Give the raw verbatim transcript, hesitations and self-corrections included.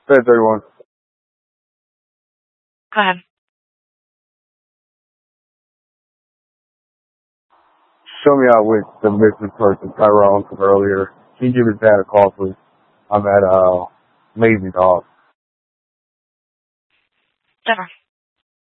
ten thirty-one. Go ahead. Show me out with the missing person, Tyrone, from earlier. Can you give his dad a call, please? I'm at, uh, Lazy Dog. Never.